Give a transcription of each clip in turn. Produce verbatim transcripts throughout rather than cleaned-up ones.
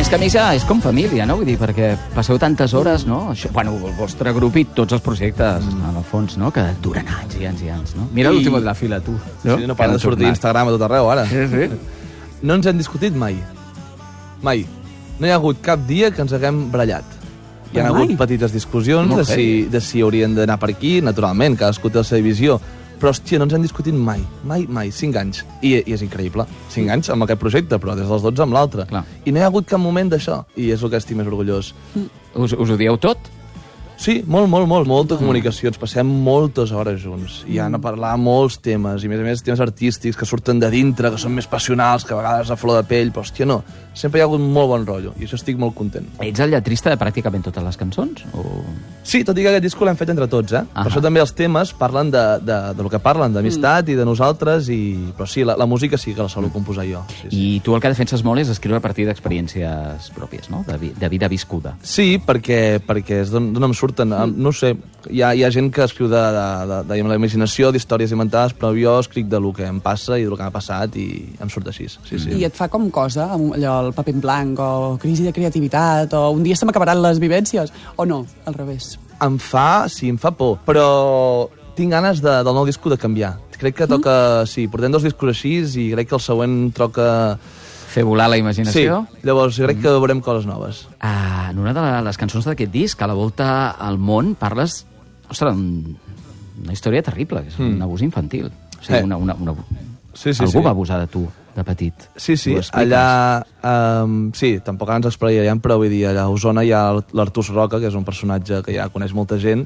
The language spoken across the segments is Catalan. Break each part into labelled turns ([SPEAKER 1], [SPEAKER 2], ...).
[SPEAKER 1] més que a més ja és com família, no? Vull dir, perquè passeu tantes hores, no? Això, bueno, el vostre grup i tots els projectes, mm. en el fons, no? Que duren anys i anys i anys, no? Mira I... l'últim de la fila, tu.
[SPEAKER 2] No, sí, no para de sortir Instagram a tot arreu, ara.
[SPEAKER 1] Sí, sí.
[SPEAKER 2] No ens hem discutit mai. Mai. No hi ha hagut cap dia que ens haguem barallat. Hi ha hagut petites discussions de si, de si haurien d'anar per aquí, naturalment, cadascú té la seva visió. Però, hòstia, no ens hem discutit mai, mai, mai, cinc anys. I, i és increïble. Cinc anys amb aquest projecte, però des dels dotze amb l'altre. I no hi ha hagut cap moment d'això. I és el que estic més orgullós.
[SPEAKER 1] Us, us ho dieu tot?
[SPEAKER 2] Sí, molt, molt, molt. Molta comunicació. Ens passem moltes hores junts. I han a parlar molts temes. I, a més a més, temes artístics que surten de dintre, que són més passionals, que a vegades a flor de pell. Però, hòstia, no. Sempre hi ha hagut molt bon rotllo. I això estic molt content.
[SPEAKER 1] Ets el lletrista de pràcticament totes les cançons? O...
[SPEAKER 2] Sí, tot i que aquest disco l'hem fet entre tots, eh? Ah. Per això també els temes parlen de, de, de lo que parlen, d'amistat mm. i de nosaltres. I... Però sí, la, la música sí que la solo composar jo. Sí, sí.
[SPEAKER 1] I tu el que defenses molt és escriure a partir d'experiències pròpies, no? De, vi, de vida viscuda.
[SPEAKER 2] Sí, perquè, perquè és d'on em surten. Mm. No sé, hi ha, hi ha gent que escriu de, de, de, de, de la imaginació, d'històries inventades, però jo escric de lo que em passa i de lo que m'ha passat i em surt així. Sí, sí.
[SPEAKER 3] I et fa com cosa, allò, el paper en blanc, o crisi de creativitat, o un dia se m'acabaran les vivències, o no, al revés?
[SPEAKER 2] Em fa, sí, em fa por, però tinc ganes de, del nou disco de canviar. Crec que toca, mm. sí, portem dos discos així i crec que el següent toca...
[SPEAKER 1] Fer volar la imaginació?
[SPEAKER 2] Sí, llavors crec que veurem coses noves.
[SPEAKER 1] Ah, en una de les cançons d'aquest disc, a la volta al món, parles, ostres, una història terrible, que és un mm. abús infantil. O sigui, una, una, una...
[SPEAKER 2] Sí, sí,
[SPEAKER 1] Algú
[SPEAKER 2] sí.
[SPEAKER 1] va abusar de tu, de petit.
[SPEAKER 2] Sí, sí, allà... Um, sí, tampoc ens explicaríem, però vull dir, allà a Osona hi ha l'Artús Roca, que és un personatge que ja coneix molta gent,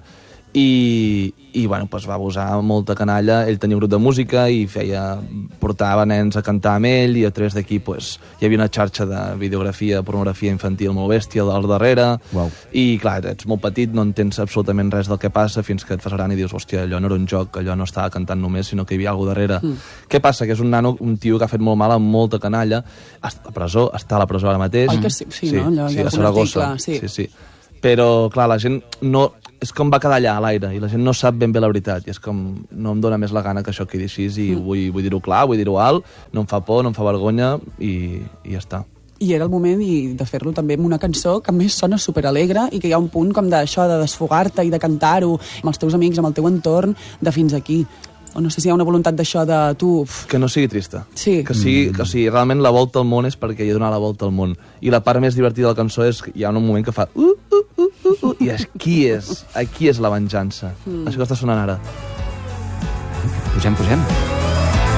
[SPEAKER 2] i, i bueno, pues va abusar molta canalla. Ell tenia un grup de música i feia, portava nens a cantar amb ell, i a través d'aquí pues, hi havia una xarxa de videografia, pornografia infantil molt bèstia al darrere.
[SPEAKER 1] Wow.
[SPEAKER 2] I clar, ets molt petit, no entens absolutament res del que passa fins que et fas gran i dius, hòstia, allò no era un joc, allò no estava cantant només, sinó que hi havia alguna darrere. Mm. Què passa? Que és un nano, un tio que ha fet molt mal amb molta canalla, està a presó, està a la presó ara mateix.
[SPEAKER 3] Oi que sí, sí, sí, no? Allò,
[SPEAKER 2] sí, a Saragossa. Sí. sí, sí. Però, clar, la gent no... És com va quedar allà, a l'aire, i la gent no sap ben bé la veritat, i és com, no em dóna més la gana que això quedi així, i mm. vull, vull dir-ho clar, vull dir-ho alt, no em fa por, no em fa vergonya, i, i ja està.
[SPEAKER 3] I era el moment i de fer-lo també amb una cançó que a més sona superalegre i que hi ha un punt com d'això, de desfogar-te i de cantar-ho amb els teus amics, amb el teu entorn, de fins aquí. O no sé si hi ha una voluntat d'això de tu...
[SPEAKER 2] Que no sigui trista.
[SPEAKER 3] Sí.
[SPEAKER 2] Que sigui, que sigui realment la volta al món és perquè hi ha donat la volta al món. I la part més divertida de la cançó és que hi ha un moment que fa... Uh, uh, uh, uh, uh, I aquí és, aquí és la venjança. Mm. Això que està sonant ara.
[SPEAKER 1] Pugem, pugem.